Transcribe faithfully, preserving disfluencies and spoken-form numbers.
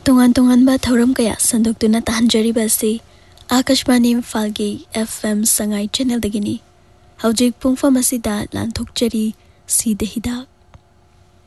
तोंगान तोंगानबा थौरम कया संदोक्तुना ताहंजरिबा असि Akashvani इम्फालगी FM Sangai channel दगिनी हौजिक पुंगफम असिदा लांथोकचरी सीदे हिदाक